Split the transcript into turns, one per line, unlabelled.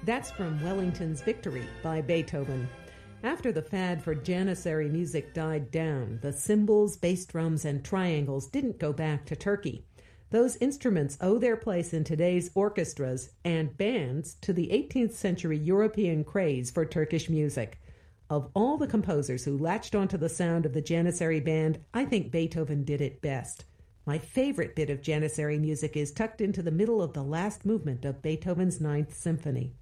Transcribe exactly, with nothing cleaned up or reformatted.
That's from Wellington's Victory by Beethoven. After the fad for Janissary music died down, the cymbals, bass drums, and triangles didn't go back to Turkey. Those instruments owe their place in today's orchestras and bands to the eighteenth century European craze for Turkish music. Of all the composers who latched onto the sound of the Janissary band, I think Beethoven did it best. My favorite bit of Janissary music is tucked into the middle of the last movement of Beethoven's Ninth Symphony.